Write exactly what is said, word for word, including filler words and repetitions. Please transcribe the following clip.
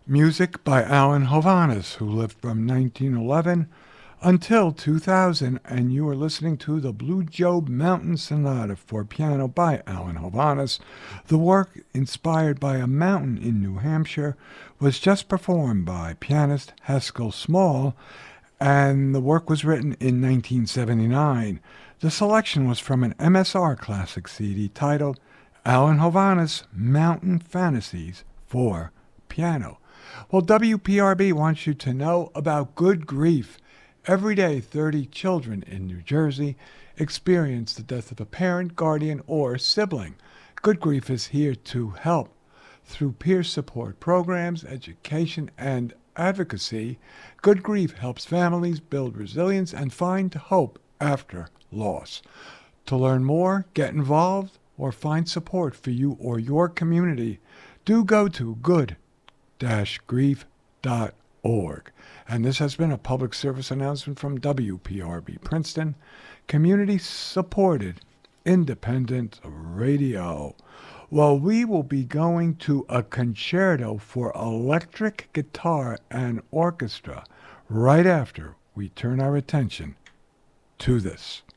Music by Alan Hovhaness, who lived from nineteen eleven until two thousand, and you are listening to the Blue Job Mountain Sonata for piano by Alan Hovhaness. The work, inspired by a mountain in New Hampshire, was just performed by pianist Haskell Small, and the work was written in nineteen seventy-nine. The selection was from an M S R Classic C D titled Alan Hovhaness Mountain Fantasies for Piano. Well, W P R B wants you to know about Good Grief. Every day, thirty children in New Jersey experience the death of a parent, guardian, or sibling. Good Grief is here to help through peer support programs, education, and advocacy. Good Grief helps families build resilience and find hope after loss. To learn more, get involved, or find support for you or your community, do go to good grief dot org. And this has been a public service announcement from W P R B Princeton, community supported independent radio. Well, we will be going to a concerto for electric guitar and orchestra right after we turn our attention to this.